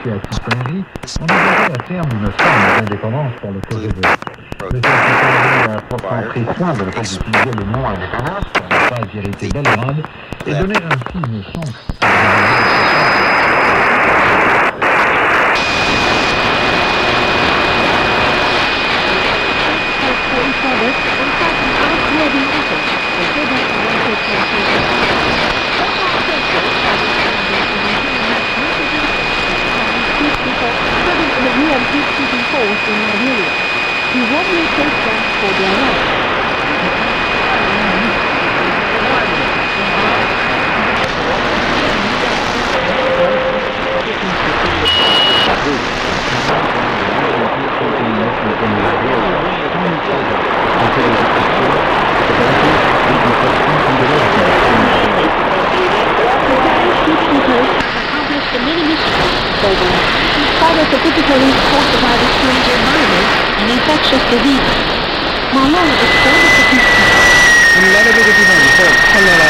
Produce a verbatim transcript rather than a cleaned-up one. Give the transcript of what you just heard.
associé à Saint-Henri, envisageait à terme une forme d'indépendance pour le Kosovo. Le Saint-Henri a pourtant pris soin de ne pas utiliser le nom indépendance pour ne pas irriter Belgrade et donner ainsi une chance à He warmly takes them for their life. Accomplished the many missions program in spite of the difficulties caused by the strange environment and infectious diseases. Malone is going to Un milagro que ti fanno, poi, allora